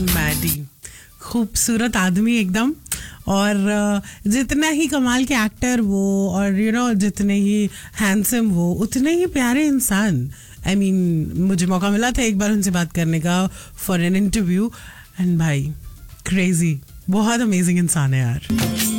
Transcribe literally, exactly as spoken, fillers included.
Maddie, खूबसूरत आदमी एकदम, और जितना ही कमाल के एक्टर वो, और यू नो जितने ही हैंडसम वो, उतने ही प्यारे इंसान. आई I मीन mean, मुझे मौका मिला था एक बार उनसे बात करने का फॉर एन इंटरव्यू, एंड भाई क्रेजी, बहुत अमेजिंग इंसान है यार.